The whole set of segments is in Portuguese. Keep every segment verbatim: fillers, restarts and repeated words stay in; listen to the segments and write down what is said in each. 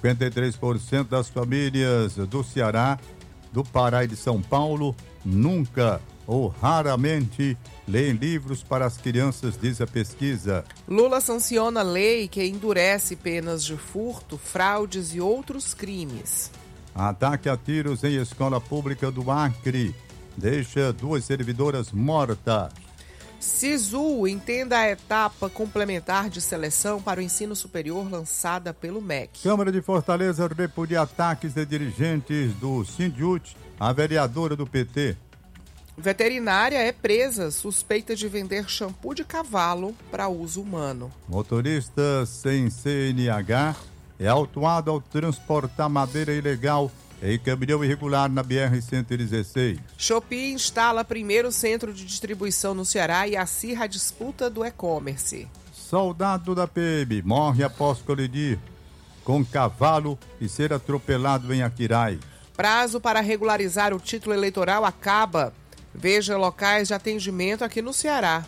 cinquenta e três por cento das famílias do Ceará, do Pará e de São Paulo nunca ou raramente leem livros para as crianças, diz a pesquisa. Lula sanciona lei que endurece penas de furto, fraudes e outros crimes. Ataque a tiros em escola pública do Acre deixa duas servidoras mortas. Sisu entenda a etapa complementar de seleção para o ensino superior lançada pelo M E C. Câmara de Fortaleza repudia ataques de dirigentes do Sindiut à vereadora do P T. Veterinária é presa, suspeita de vender shampoo de cavalo para uso humano. Motorista sem C N H é autuado ao transportar madeira ilegal em caminhão irregular na B R cento e dezesseis. Shopee instala primeiro centro de distribuição no Ceará e acirra a disputa do e-commerce. Soldado da P M morre após colidir com cavalo e ser atropelado em Aquiraz. Prazo para regularizar o título eleitoral acaba. Veja locais de atendimento aqui no Ceará.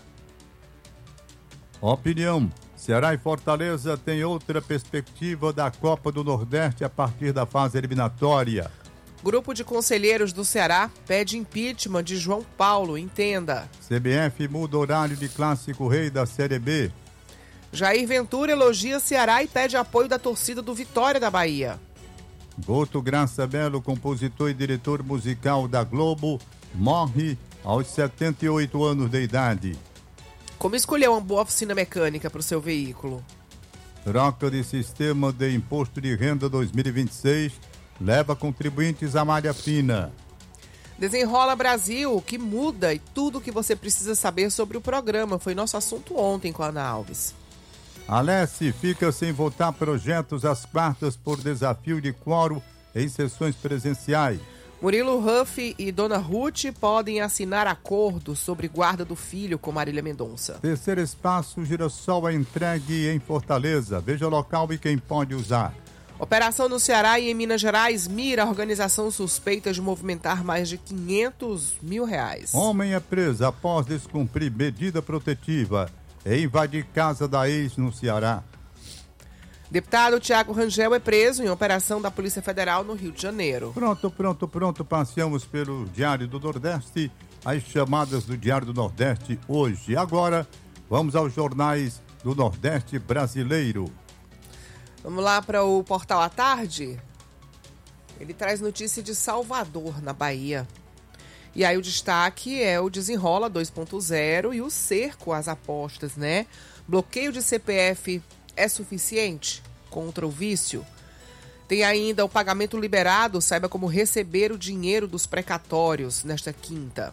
Opinião: Ceará e Fortaleza têm outra perspectiva da Copa do Nordeste a partir da fase eliminatória. Grupo de conselheiros do Ceará pede impeachment de João Paulo, entenda. C B F muda horário de Clássico Rei da Série B. Jair Ventura elogia Ceará e pede apoio da torcida do Vitória da Bahia. Guto Graça Belo, compositor e diretor musical da Globo, morre aos setenta e oito anos de idade. Como escolher uma boa oficina mecânica para o seu veículo? Troca de sistema de imposto de renda dois mil e vinte e seis leva contribuintes à malha fina. Desenrola Brasil, o que muda e tudo o que você precisa saber sobre o programa. Foi nosso assunto ontem com a Ana Alves. Alesse fica sem votar projetos às quartas por desafio de quórum em sessões presenciais. Murilo Huff e Dona Ruth podem assinar acordo sobre guarda do filho com Marília Mendonça. Terceiro espaço Girassol é entregue em Fortaleza. Veja o local e quem pode usar. Operação no Ceará e em Minas Gerais mira a organização suspeita de movimentar mais de quinhentos mil reais. Homem é preso após descumprir medida protetiva e invadir casa da ex no Ceará. Deputado Tiago Rangel é preso em operação da Polícia Federal no Rio de Janeiro. Pronto, pronto, pronto. Passeamos pelo Diário do Nordeste, as chamadas do Diário do Nordeste hoje. Agora, vamos aos jornais do Nordeste brasileiro. Vamos lá para o Portal à Tarde. Ele traz notícia de Salvador, na Bahia. E aí o destaque é o Desenrola dois ponto zero e o cerco às apostas, né? Bloqueio de C P F é suficiente contra o vício? Tem ainda o pagamento liberado, saiba como receber o dinheiro dos precatórios nesta quinta.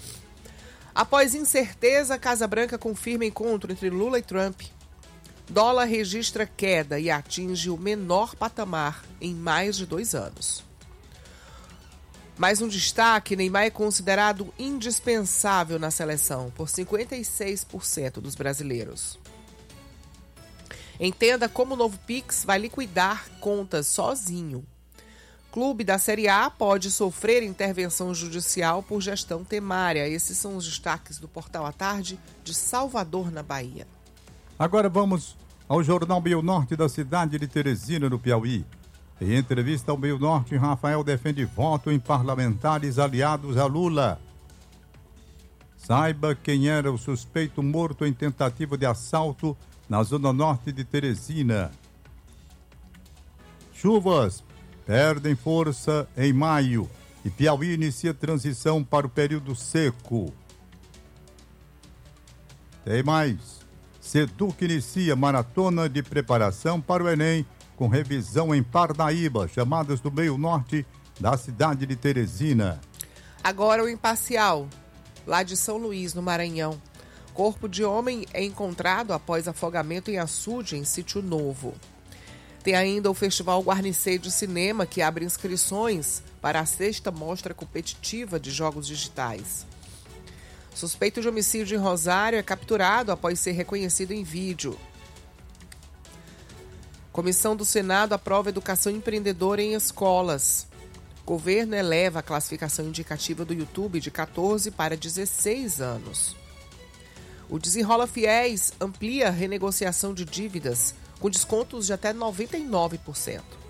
Após incerteza, Casa Branca confirma encontro entre Lula e Trump. Dólar registra queda e atinge o menor patamar em mais de dois anos. Mais um destaque, Neymar é considerado indispensável na seleção por cinquenta e seis por cento dos brasileiros. Entenda como o novo Pix vai liquidar contas sozinho. Clube da Série A pode sofrer intervenção judicial por gestão temária. Esses são os destaques do Portal à Tarde de Salvador, na Bahia. Agora vamos ao Jornal Meio Norte da cidade de Teresina, no Piauí. Em entrevista ao Meio Norte, Rafael defende voto em parlamentares aliados a Lula. Saiba quem era o suspeito morto em tentativa de assalto na zona norte de Teresina. Chuvas perdem força em maio e Piauí inicia transição para o período seco. Tem mais. Seduc inicia maratona de preparação para o Enem com revisão em Parnaíba, chamadas do meio norte da cidade de Teresina. Agora o Imparcial, lá de São Luís, no Maranhão. Corpo de homem é encontrado após afogamento em açude, em Sítio Novo. Tem ainda o Festival Guarnicê de Cinema, que abre inscrições para a sexta mostra competitiva de jogos digitais. Suspeito de homicídio em Rosário é capturado após ser reconhecido em vídeo. Comissão do Senado aprova educação empreendedora em escolas. Governo eleva a classificação indicativa do YouTube de catorze para dezesseis anos. O Desenrola Fiéis amplia a renegociação de dívidas com descontos de até noventa e nove por cento.